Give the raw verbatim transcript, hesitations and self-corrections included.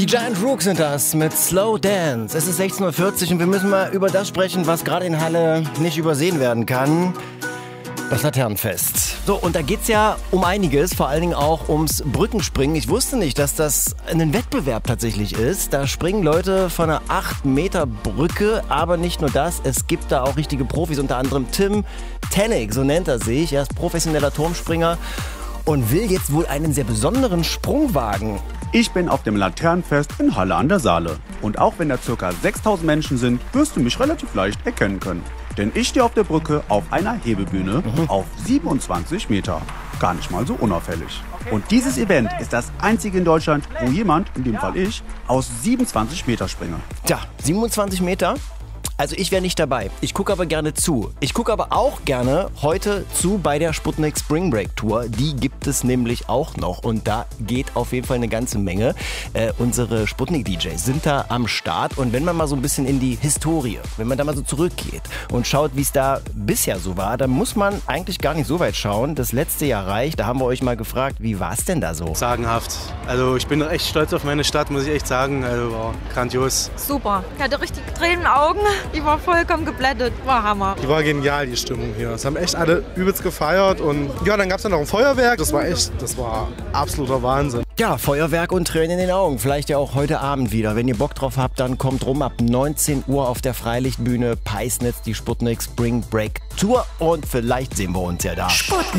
Die Giant Rooks sind das mit Slow Dance. Es ist sechzehn Uhr vierzig und wir müssen mal über das sprechen, was gerade in Halle nicht übersehen werden kann. Das Laternenfest. So, und da geht's ja um einiges, vor allen Dingen auch ums Brückenspringen. Ich wusste nicht, dass das ein Wettbewerb tatsächlich ist. Da springen Leute von einer acht Meter Brücke, aber nicht nur das, es gibt da auch richtige Profis, unter anderem Tim Tennig, so nennt er sich. Er ist professioneller Turmspringer und will jetzt wohl einen sehr besonderen Sprung wagen. Ich bin auf dem Laternenfest in Halle an der Saale. Und auch wenn da ca. sechstausend Menschen sind, wirst du mich relativ leicht erkennen können. Denn ich stehe auf der Brücke auf einer Hebebühne mhm. auf siebenundzwanzig Meter. Gar nicht mal so unauffällig. Und dieses Event ist das einzige in Deutschland, wo jemand, in dem Fall ich, aus siebenundzwanzig Meter springe. Tja, siebenundzwanzig Meter? Also ich wäre nicht dabei. Ich gucke aber gerne zu. Ich gucke aber auch gerne heute zu bei der Sputnik Spring Break Tour. Die gibt es nämlich auch noch und da geht auf jeden Fall eine ganze Menge. Äh, unsere Sputnik-D Js sind da am Start und wenn man mal so ein bisschen in die Historie, wenn man da mal so zurückgeht und schaut, wie es da bisher so war, dann muss man eigentlich gar nicht so weit schauen. Das letzte Jahr reicht. Da haben wir euch mal gefragt, wie war es denn da so? Sagenhaft. Also ich bin echt stolz auf meine Stadt, muss ich echt sagen. Also war grandios. Super. Ich hatte richtig Tränen in den Augen. Ich war vollkommen geblättet. War Hammer. Die war genial, die Stimmung hier. Das haben echt alle übelst gefeiert. Und ja, dann gab es dann noch ein Feuerwerk. Das war echt, das war absoluter Wahnsinn. Ja, Feuerwerk und Tränen in den Augen. Vielleicht ja auch heute Abend wieder. Wenn ihr Bock drauf habt, dann kommt rum ab neunzehn Uhr auf der Freilichtbühne Peisnitz, die Sputnik Spring Break Tour. Und vielleicht sehen wir uns ja da. Sputnik.